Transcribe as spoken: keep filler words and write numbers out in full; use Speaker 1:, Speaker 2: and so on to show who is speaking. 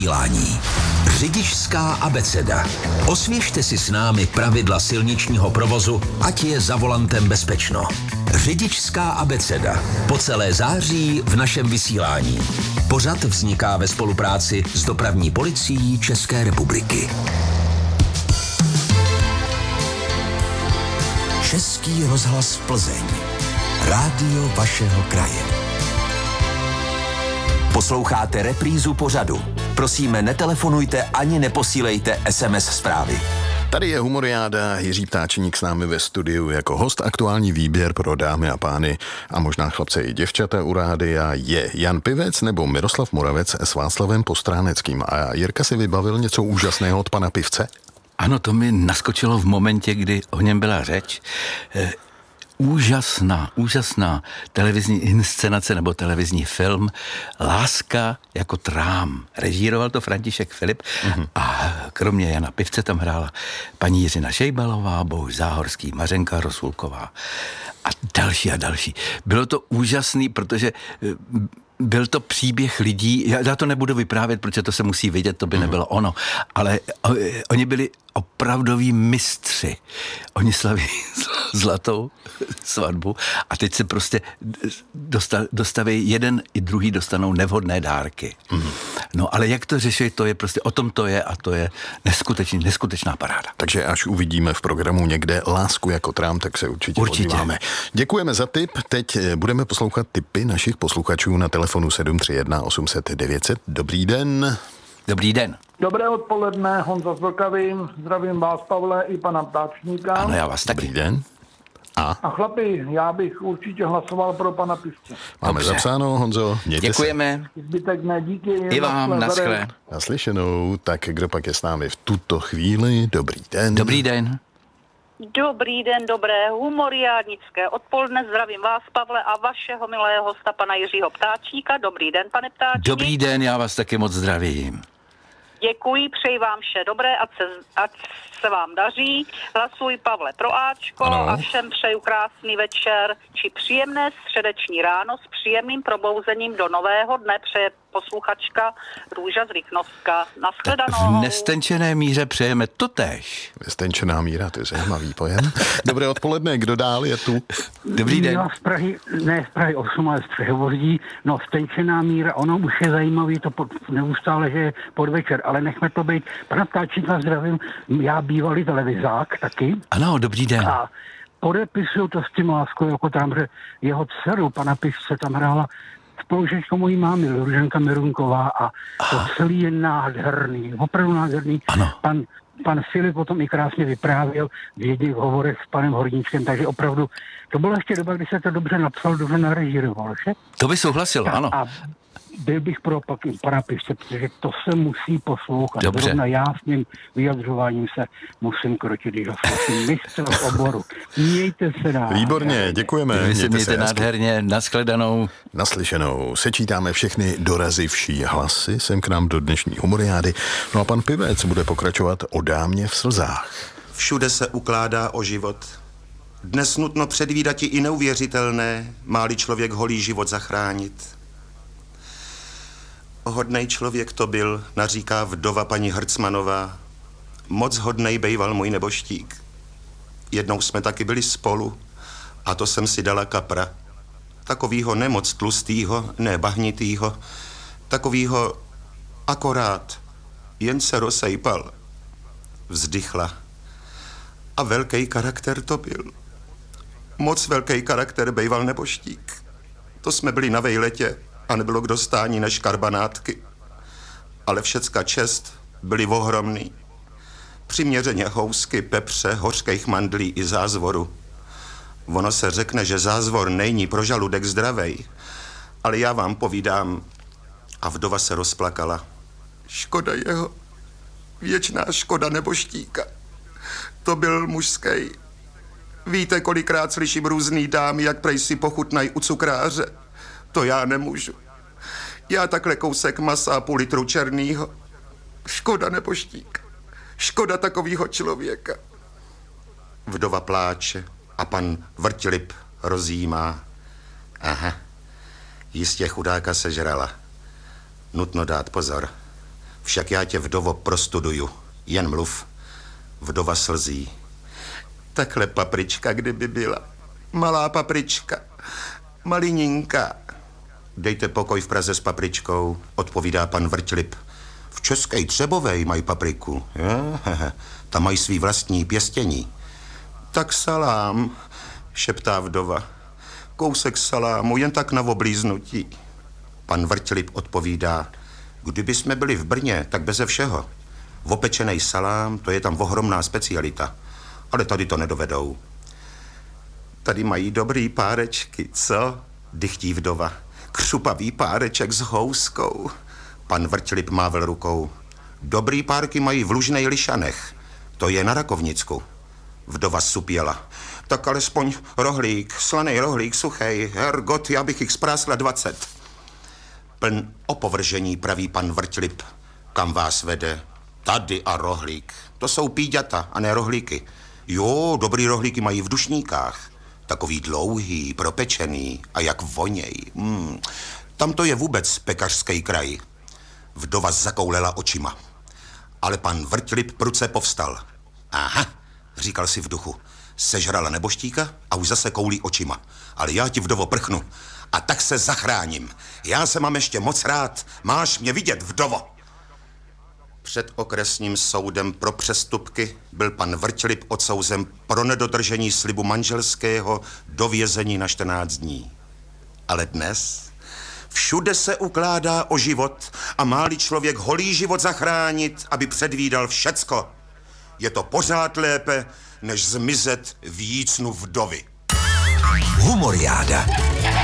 Speaker 1: Řidičská abeceda. Osvěžte si s námi pravidla silničního provozu, ať je za volantem bezpečno. Řidičská abeceda. Po celé září v našem vysílání. Pořad vzniká ve spolupráci s Dopravní policií České republiky. Český rozhlas Plzeň. Rádio vašeho kraje. Posloucháte reprízu pořadu. Prosíme, netelefonujte ani neposílejte es em es zprávy.
Speaker 2: Tady je humoriáda, Jiří Ptáčník s námi ve studiu jako host. Aktuální výběr pro dámy a pány a možná chlapce i děvčata u rádia je Jan Pivec nebo Miroslav Moravec s Václavem Postráneckým. A Jirka si vybavil něco úžasného od pana Pivce?
Speaker 3: Ano, to mi naskočilo v momentě, kdy o něm byla řeč. E, úžasná, úžasná televizní inscenace nebo televizní film Láska jako trám. Režíroval to František Filip mm-hmm. a kromě Jana Pivce tam hrála paní Jiřina Šejbalová, Bohuž Záhorský, Mařenka Rosulková a další a další. Bylo to úžasný, protože byl to příběh lidí, já to nebudu vyprávět, protože to se musí vidět, to by nebylo ono, ale oni byli opravdoví mistři. Oni slaví zlatou svatbu a teď se prostě dostaví, jeden i druhý dostanou nevhodné dárky. Mm. No ale jak to řeší, to je prostě, o tom to je a to je neskutečný, neskutečná paráda.
Speaker 2: Takže až uvidíme v programu někde Lásku jako trám, tak se určitě, určitě podíváme. Děkujeme za tip. Teď budeme poslouchat tipy našich posluchačů na telefonu sedm tři jedna osm set devět set. Dobrý den.
Speaker 3: Dobrý den.
Speaker 4: Dobré odpoledne, Honza z Vlkavy, zdravím vás, Pavle, i pana Ptáčníka.
Speaker 3: Ano, já vás taky.
Speaker 2: Dobrý den. A?
Speaker 4: A chlapi, já bych určitě hlasoval pro pana Pivce.
Speaker 2: Máme
Speaker 3: Dobře.
Speaker 2: zapsáno, Honzo, mějte
Speaker 3: Děkujeme.
Speaker 4: Se. Zbytek ne, díky.
Speaker 3: I vám, naschle.
Speaker 2: Naslyšenou, tak kdo pak je s námi v tuto chvíli? Dobrý den.
Speaker 3: Dobrý den.
Speaker 5: Dobrý den, dobré humoriádnické odpoledne, zdravím vás, Pavle, a vašeho milého hosta, pana Jiřího Ptáčníka. Dobrý den, pane Ptáčník.
Speaker 3: Dobrý den, já vás taky moc zdravím.
Speaker 5: Děkuji, přeji vám vše dobré, ať se, ať se vám daří. Hlasuji, Pavle, pro Ačko
Speaker 2: ano.
Speaker 5: A všem přeju krásný večer či příjemné středeční ráno s příjemným probouzením do nového dne, přeje posluchačka Růža z Rychnovska. Nashledanou.
Speaker 3: V nestenčené míře přejeme totéž.
Speaker 2: Nestenčená míra, to je zajímavý pojem. Dobré odpoledne, kdo dál je tu?
Speaker 3: Dobrý den.
Speaker 6: No, z Prahy, ne z Prahy osm, ale z Přehovoří. No, stenčená míra, ono už je zajímavý to pod, neustále, že je podvečer, ale nechme to být. Pana Ptáčníka zdravím, já bývalý televizák taky.
Speaker 3: Ano, dobrý den.
Speaker 6: A podepisuju to s tím Láskou, jako tam, že jeho dceru, pana Pivce, tam hrála spolužečka mojí mámy, Luženka Mirunková, a to celý je nádherný, opravdu nádherný.
Speaker 3: Ano.
Speaker 6: Pan, pan Filip o tom i krásně vyprávěl v jedných hovorech s panem Horníčkem, takže opravdu, to byla ještě doba, kdy se to dobře napsal, dobře narežíroval, že?
Speaker 3: To by souhlasil,
Speaker 6: A,
Speaker 3: ano.
Speaker 6: a byl bych pro pak pana Pivce, protože to se musí poslouchat.
Speaker 3: Dobře.
Speaker 6: Zrovna já s tím vyjadřováním se musím krotit, když ho slyším. Mistr v oboru. Mějte se dál.
Speaker 2: Výborně, děkujeme.
Speaker 3: Vy si mějte
Speaker 2: hezky.
Speaker 3: nádherně, nashledanou.
Speaker 2: Naslyšenou. Sečítáme všechny dorazivší hlasy sem k nám do dnešní humoriády. No a pan Pivec bude pokračovat o dámě v slzách.
Speaker 7: Všude se ukládá o život. Dnes nutno předvídati i neuvěřitelné, má-li člověk holý život zachránit. Hodnej člověk to byl, naříká vdova paní Hrcmanová. Moc hodnej bejval můj neboštík. Jednou jsme taky byli spolu a to jsem si dala kapra. Takovýho nemoc tlustýho, ne bahnitýho, takovýho akorát, jen se rozsejpal. Vzdychla. A velký charakter to byl. Moc velký charakter bejval neboštík. To jsme byli na vejletě a nebylo kdo stání než karbanátky. Ale všecka čest byly ohromný. Přiměřeně housky, pepře, hořkých mandlí i zázvoru. Ono se řekne, že zázvor není pro žaludek zdravej, ale já vám povídám. A vdova se rozplakala. Škoda jeho, věčná škoda neboštíka. To byl mužský. Víte, kolikrát slyším různý dámy, jak prej si pochutnají u cukráře. To já nemůžu. Já takhle kousek masa a půl litru černýho. Škoda neboštík. Škoda takovýho člověka. Vdova pláče a pan Vrtilip rozjímá. Aha, jistě chudáka sežrala. Nutno dát pozor. Však já tě, vdovo, prostuduju. Jen mluv. Vdova slzí. Takhle paprička, kdyby byla. Malá paprička. Malininka. Dejte pokoj v Praze s papričkou, odpovídá pan Vrťlip. V České Třebovej mají papriku. Je? Tam mají svý vlastní pěstění. Tak salám, šeptá vdova. Kousek salámu, jen tak na oblíznutí. Pan Vrťlip odpovídá. Kdyby jsme byli v Brně, tak beze všeho. Opečenej salám, to je tam ohromná specialita. Ale tady to nedovedou. Tady mají dobrý párečky, co? Dychtí vdova. Křupavý páreček s houskou. Pan Vrťlip mávl rukou. Dobrý párky mají v Lužnej Lišanech. To je na Rakovnicku. Vdova supěla. Tak alespoň rohlík, slanej rohlík, suchej. Hergot, já bych jich sprásla dvacet. Pln opovržení, praví pan Vrťlip. Kam vás vede? Tady a rohlík. To jsou píďata a ne rohlíky. Jo, dobrý rohlíky mají v Dušníkách. Takový dlouhý, propečený a jak voněj. Hmm. Tam to je vůbec pekařský kraj. Vdova zakoulela očima. Ale pan Vrťlip prudce povstal. Aha, říkal si v duchu. Sežrala neboštíka a už zase koulí očima. Ale já ti, vdovo, prchnu. A tak se zachráním. Já se mám ještě moc rád. Máš mě vidět, vdovo. Před okresním soudem pro přestupky byl pan Vrťlip odsouzen pro nedodržení slibu manželského do vězení na čtrnáct dní. Ale dnes všude se ukládá o život a má-li člověk holý život zachránit, aby předvídal všecko. Je to pořád lépe, než zmizet v jícnu vdovy.
Speaker 1: Humoriáda.